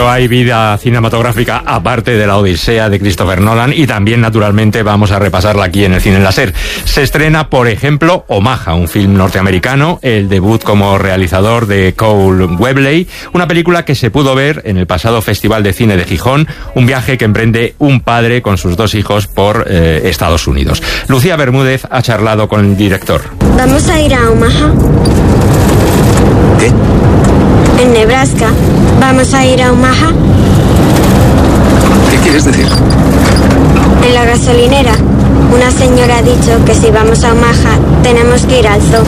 hay vida cinematográfica aparte de la Odisea de Christopher Nolan, y también, naturalmente, vamos a repasarla aquí en el Cine Láser. Se estrena, por ejemplo, Omaha, un film norteamericano, el debut como realizador de Cole Webley, una película que se pudo ver en el pasado Festival de Cine de Gijón, un viaje que emprende un padre con sus 2 hijos por Estados Unidos. Lucía Bermúdez ha charlado con el director. Vamos a ir a Omaha. ¿Qué? En Nebraska. Vamos a ir a Omaha. ¿Qué quieres decir? En la gasolinera, una señora ha dicho que si vamos a Omaha tenemos que ir al zoo.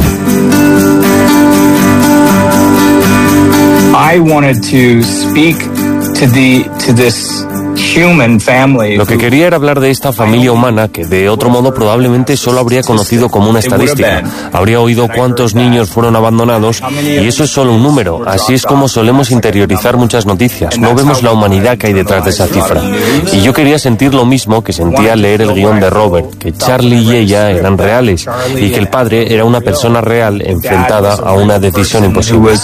I wanted to speak to this human family. Lo que quería era hablar de esta familia humana que de otro modo probablemente solo habría conocido como una estadística. Habría oído cuántos niños fueron abandonados y eso es solo un número. Así es como solemos interiorizar muchas noticias. No vemos la humanidad que hay detrás de esa cifra. Y yo quería sentir lo mismo que sentía al leer el guión de Robert, que Charlie y ella eran reales y que el padre era una persona real enfrentada a una decisión imposible.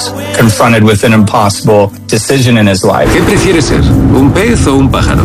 ¿Qué prefieres ser? ¿Un pez o un pájaro?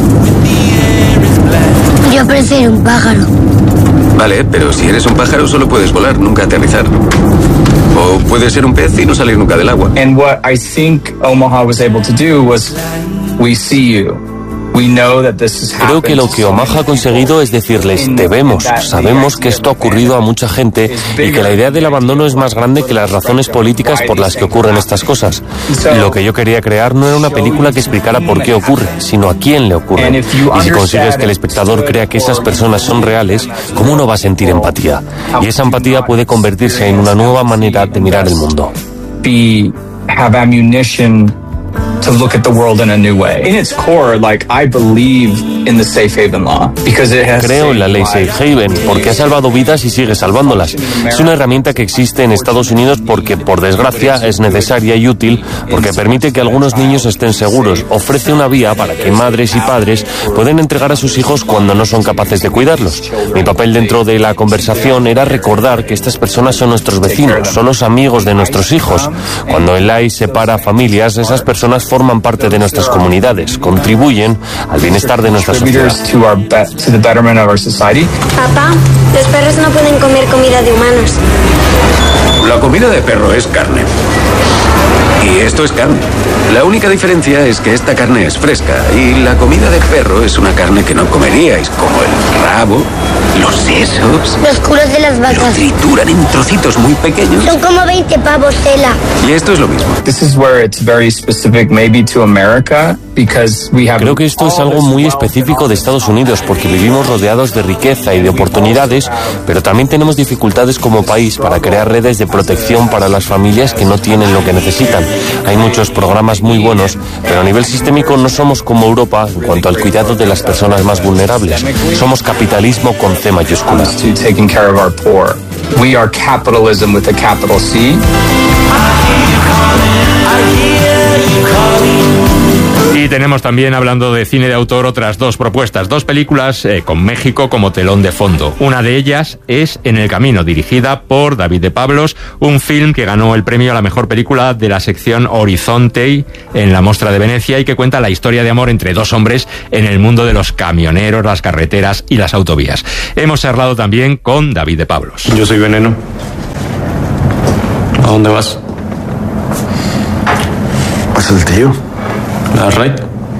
Yo prefiero un pájaro. Vale, pero si eres un pájaro solo puedes volar, nunca aterrizar. O puedes ser un pez y no salir nunca del agua. And what I think Omaha was able to do was, we see you. Creo que lo que Omaha ha conseguido es decirles, te vemos, sabemos que esto ha ocurrido a mucha gente y que la idea del abandono es más grande que las razones políticas por las que ocurren estas cosas. Lo que yo quería crear no era una película que explicara por qué ocurre, sino a quién le ocurre. Y si consigues que el espectador crea que esas personas son reales, ¿cómo no va a sentir empatía? Y esa empatía puede convertirse en una nueva manera de mirar el mundo. Have ammunition to look at the world in a new way. In its core, I believe in the safe haven law because it has. Creo en la ley Safe Haven porque ha salvado vidas y sigue salvándolas. Es una herramienta que existe en Estados Unidos porque, por desgracia, es necesaria y útil porque permite que algunos niños estén seguros. Ofrece una vía para que madres y padres puedan entregar a sus hijos cuando no son capaces de cuidarlos. Mi papel dentro de la conversación era recordar que estas personas son nuestros vecinos, son los amigos de nuestros hijos. Cuando el AI separa familias, esas personas forman parte de nuestras comunidades, contribuyen al bienestar de nuestra sociedad. Papá, los perros no pueden comer comida de humanos. La comida de perro es carne. Y esto es carne. La única diferencia es que esta carne es fresca y la comida de perro es una carne que no comeríais, como el rabo, los sesos. Los culos de las vacas. Lo trituran en trocitos muy pequeños. Son como 20 pavos, Tela. Y esto es lo mismo. Creo que esto es algo muy específico de Estados Unidos porque vivimos rodeados de riqueza y de oportunidades, pero también tenemos dificultades como país para crear redes de protección para las familias que no tienen lo que necesitan. Hay muchos programas muy buenos, pero a nivel sistémico no somos como Europa en cuanto al cuidado de las personas más vulnerables. Somos capitalismo con C mayúscula. We are capitalism with a capital C. Y tenemos también, hablando de cine de autor, otras 2 propuestas, 2 películas con México como telón de fondo. Una de ellas es En el camino, dirigida por David de Pablos, un film que ganó el premio a la mejor película de la sección Horizonte en la Mostra de Venecia y que cuenta la historia de amor entre 2 hombres en el mundo de los camioneros, las carreteras y las autovías. Hemos charlado también con David de Pablos. Yo soy Veneno. ¿A dónde vas? ¿Vas al tío? ¿That's right?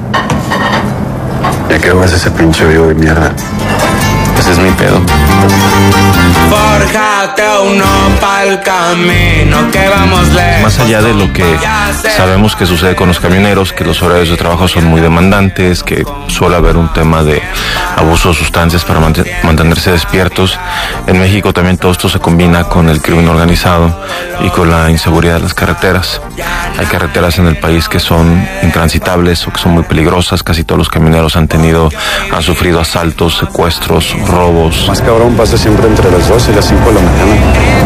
¿Ya qué vas ese pinche vivo de mierda? Ese es mi pedo. Fórjate uno pa'l camino que vamos lejos. Más allá de lo que sabemos que sucede con los camioneros, que los horarios de trabajo son muy demandantes, que suele haber un tema de abuso de sustancias para mantenerse despiertos, en México también todo esto se combina con el crimen organizado y con la inseguridad de las carreteras. Hay carreteras en el país que son intransitables o que son muy peligrosas. Casi todos los camioneros han sufrido asaltos, secuestros, robos. Más cabrón pasa siempre entre las 2 y las 5 de la mañana.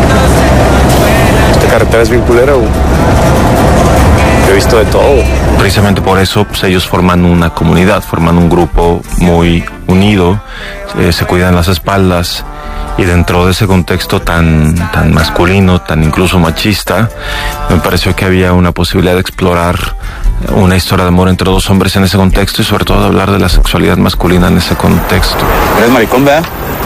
Esta carretera es bien culera, güey. He visto de todo. Precisamente por eso, pues, ellos forman una comunidad, forman un grupo muy unido, se cuidan las espaldas. Y dentro de ese contexto tan masculino, tan incluso machista, me pareció que había una posibilidad de explorar una historia de amor entre dos hombres en ese contexto y sobre todo hablar de la sexualidad masculina en ese contexto. ¿Eres maricón, verdad?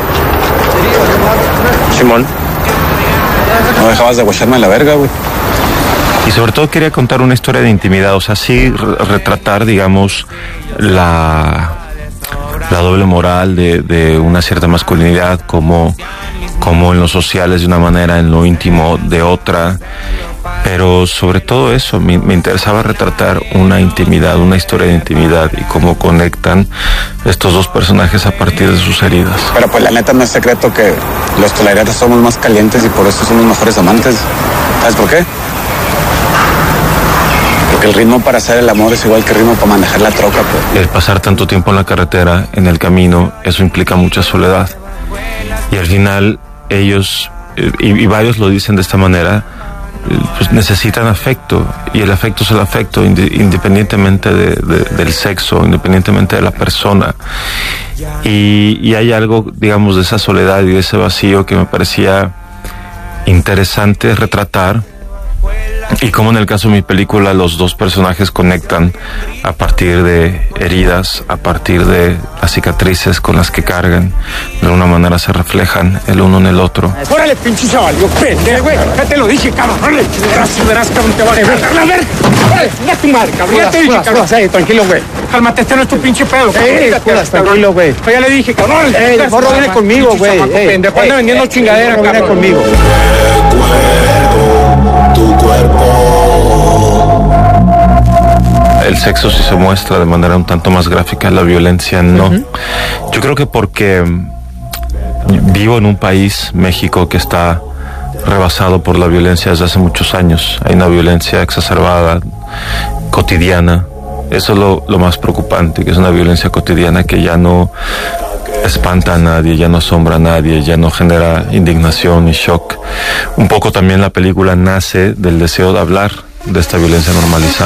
Simón. No dejabas de guacharme la verga, güey. Y sobre todo quería contar una historia de intimidad, o sea, sí retratar, digamos, la doble moral de una cierta masculinidad, como en lo social es de una manera, en lo íntimo de otra, pero sobre todo eso, me interesaba retratar una intimidad, una historia de intimidad y cómo conectan estos dos personajes a partir de sus heridas. Pero pues la neta no es secreto que los tolerados somos más calientes y por eso somos mejores amantes. ¿Sabes por qué? Porque el ritmo para hacer el amor es igual que el ritmo para manejar la troca, pues. El pasar tanto tiempo en la carretera, en el camino, eso implica mucha soledad. Y al final ellos, y varios lo dicen de esta manera, pues necesitan afecto, y el afecto es el afecto independientemente del sexo, independientemente de la persona. Y hay algo, digamos, de esa soledad y de ese vacío que me parecía interesante retratar, y como en el caso de mi película los dos personajes conectan a partir de heridas, a partir de las cicatrices con las que cargan, de alguna manera se reflejan el uno en el otro. ¡Órale, pinche chaval! ¡Yo pendejo, güey! ¡Ya te lo dije, cabrón! ¡Órale! Verás, cabrón, te va a dejar. ¡A ver! ¡Órale! ¡Ya tu madre, cabrón! ¡Ya te dije, cabrón! Tranquilo, güey. Cálmate, este no es tu pinche pedo, cabrón. Tranquilo, güey. Ya le dije, cabrón. El morro viene conmigo, güey. Pendejo, anda vendiendo chingadera, cabrón. Viene conmigo. Tu cuerpo. El sexo sí se muestra de manera un tanto más gráfica, la violencia no. Yo creo que porque vivo en un país, México, que está rebasado por la violencia desde hace muchos años. Hay una violencia exacerbada, cotidiana. Eso es lo más preocupante, que es una violencia cotidiana que ya no espanta a nadie, ya no asombra a nadie, ya no genera indignación y shock. Un poco también la película nace del deseo de hablar de esta violencia normalizada.